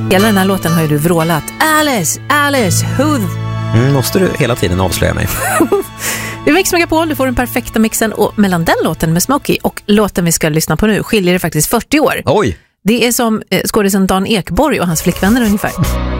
Hela den här låten har ju du vrålat. Alice, Alice, who... Måste du hela tiden avslöja mig? Det är Mix Megapol, du får den perfekta mixen. Och mellan den låten med Smokey och låten vi ska lyssna på nu skiljer det faktiskt 40 år. Oj! Det är som skådisen Dan Ekborg och hans flickvänner ungefär.